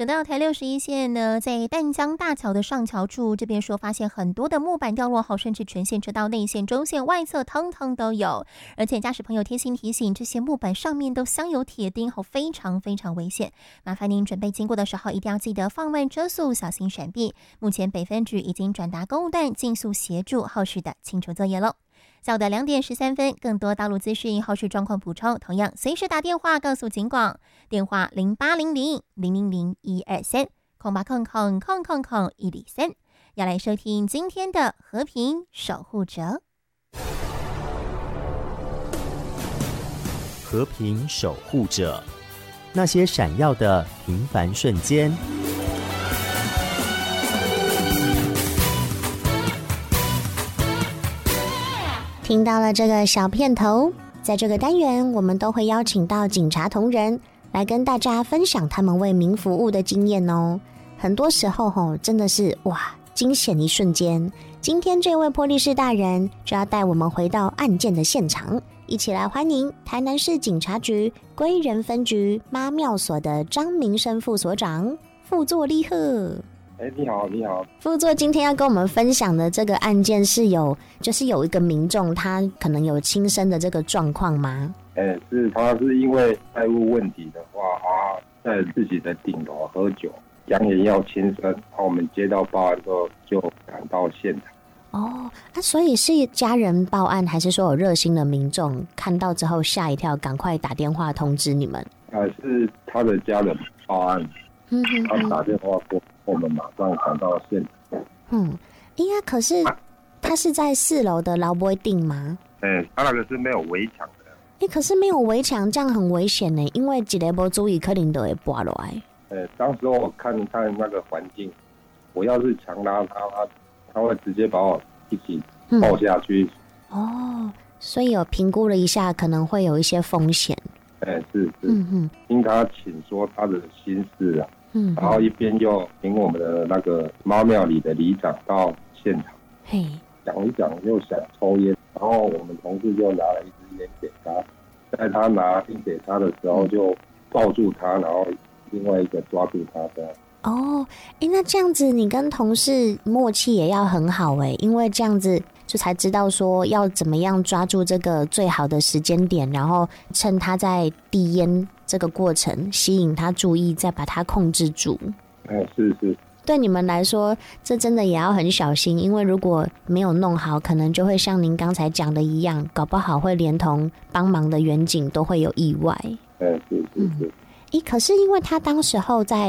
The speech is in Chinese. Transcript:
省道台61线呢，在淡江大桥的上桥处，这边说发现很多的木板掉落后，甚至全线车道内线、中线、外侧通通都有。而且驾驶朋友贴心提醒，这些木板上面都镶有铁钉，后非常非常危险。麻烦您准备经过的时候，一定要记得放慢车速，小心闪避。目前北分局已经转达公务段，尽速协助后续的清除作业喽。下午的2点13分，更多道路资讯、后续状况补充，同样随时打电话告诉警广，电话0800-000-123，空8空空空空空103。要来收听今天的和平守护者， 和平守护者，那些闪耀的平凡瞬间。 听到了这个小片头，在这个单元我们都会邀请到警察同仁来跟大家分享他们为民服务的经验哦。很多时候真的是哇，惊险一瞬间。今天这位波利士大人就要带我们回到案件的现场，一起来欢迎台南市警察局归仁分局妈庙所的张明生副所长。副座立贺。 你好，你好。 副座今天要跟我们分享的这个案件是就是有一个民众他可能有轻生的这个状况吗？ 他是因为债务问题的话，在自己的顶楼喝酒，扬言要轻生，然后我们接到报案之后就赶到现场。 所以是家人报案，还是说有热心的民众看到之后吓一跳，赶快打电话通知你们？ 是他的家人报案，他打电话过，我们马上赶到现场。 应该可是他是在4楼的老不定吗？ 他那个是没有围墙的。 可是没有围墙，这样很危险呢，因为一个不注意可能都会滑落来。 当时我看那个环境，我要是强拉他会直接把我一起抱下去。 所以有评估了一下，可能会有一些风险。 是。听他倾说他的心事啊。然后一边又请我们的那个妈庙里的里长到现场，讲一讲又想抽烟，然后我们同事就拿了一支烟给他，在他拿烟给他的时候就抱住他，然后另外一个抓住他这样。 那这样子你跟同事默契也要很好因为这样子就才知道说要怎么样抓住这个最好的时间点，然后趁他在递烟这个过程吸引他注意，再把他控制住。 是。 对你们来说这真的也要很小心，因为如果没有弄好，可能就会像您刚才讲的一样，搞不好会连同帮忙的员警都会有意外。 是。 可是因为他当时候在